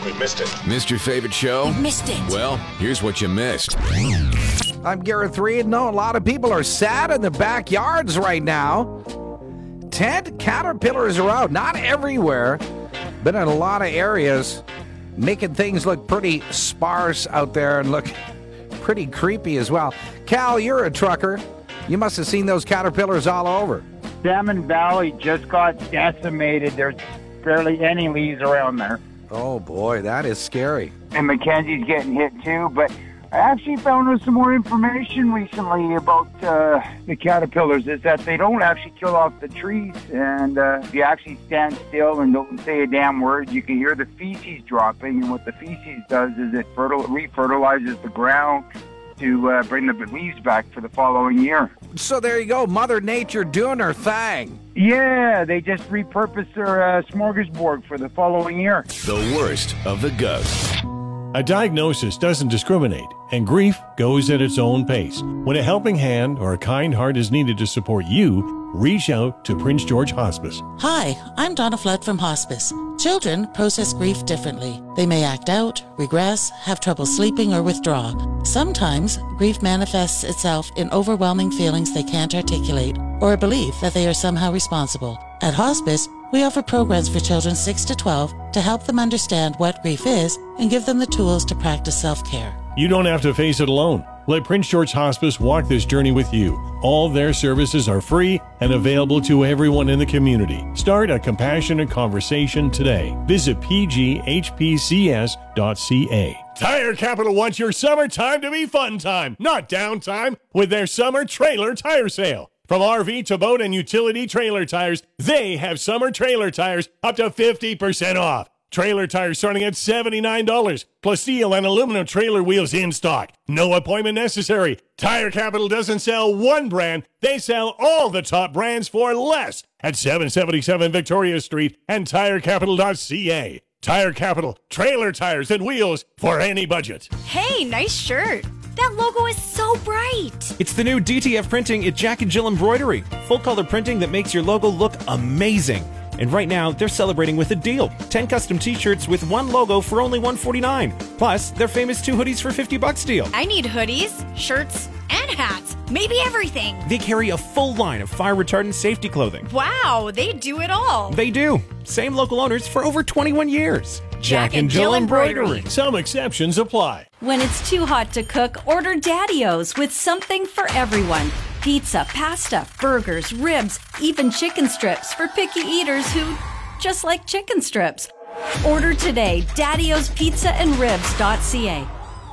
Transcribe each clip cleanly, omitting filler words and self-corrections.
we missed it. Missed your favorite show? You missed it. Well, here's what you missed. I'm Gareth Reed. No, a lot of people are sad in their backyards right now. Tent caterpillars are out. Not everywhere, but in a lot of areas, making things look pretty sparse out there and look pretty creepy as well. Cal, you're a trucker. You must have seen those caterpillars all over. Salmon Valley just got decimated. There's barely any leaves around there. Oh, boy, that is scary. And Mackenzie's getting hit too, but I actually found out some more information recently about the caterpillars, is that they don't actually kill off the trees, and if you actually stand still and don't say a damn word, you can hear the feces dropping, and what the feces does is it refertilizes the ground to bring the leaves back for the following year. So there you go, Mother Nature doing her thing. Yeah, they just repurposed their smorgasbord for the following year. The worst of the ghosts. A diagnosis doesn't discriminate, and grief goes at its own pace. When a helping hand or a kind heart is needed to support you, reach out to Prince George Hospice. Hi, I'm Donna Flood from Hospice. Children process grief differently. They may act out, regress, have trouble sleeping, or withdraw. Sometimes, grief manifests itself in overwhelming feelings they can't articulate, or a belief that they are somehow responsible. At Hospice, we offer programs for children 6 to 12 to help them understand what grief is and give them the tools to practice self-care. You don't have to face it alone. Let Prince George Hospice walk this journey with you. All their services are free and available to everyone in the community. Start a compassionate conversation today. Visit pghpcs.ca. Tire Capital wants your summertime to be fun time, not downtime, with their summer trailer tire sale. From RV to boat and utility trailer tires, they have summer trailer tires up to 50% off. Trailer tires starting at $79, plus steel and aluminum trailer wheels in stock. No appointment necessary. Tire Capital doesn't sell one brand. They sell all the top brands for less at 777 Victoria Street and tirecapital.ca. Tire Capital, trailer tires and wheels for any budget. Hey, nice shirt. That logo is so bright. It's the new DTF printing at Jack and Jill Embroidery. Full color printing that makes your logo look amazing. And right now, they're celebrating with a deal. 10 custom t-shirts with one logo for only $149. Plus, their famous 2 hoodies for $50 deal. I need hoodies, shirts, and hats. Maybe everything. They carry a full line of fire-retardant safety clothing. Wow, they do it all. They do. Same local owners for over 21 years. Jack and Jill Embroidery. Some exceptions apply. When it's too hot to cook, order Daddy-O's with something for everyone. Pizza, pasta, burgers, ribs, even chicken strips for picky eaters who just like chicken strips. Order today, Daddy-O's Pizza and Ribs.ca.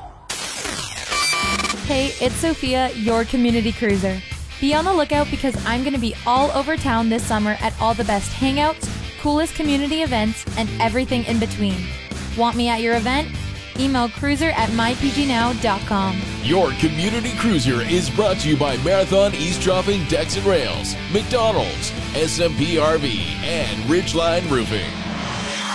Hey, it's Sophia, your community cruiser. Be on the lookout because I'm going to be all over town this summer at all the best hangouts, coolest community events, and everything in between. Want me at your event? Email cruiser@mypgnow.com. Your community cruiser is brought to you by Marathon East Dropping Decks and Rails, McDonald's, SMP RV, and Ridgeline Roofing.